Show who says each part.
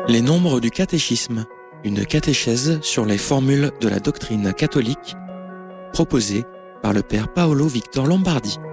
Speaker 1: Les nombres du catéchisme, une catéchèse sur les formules de la doctrine catholique, proposée par le père Paolo Victor Lombardi.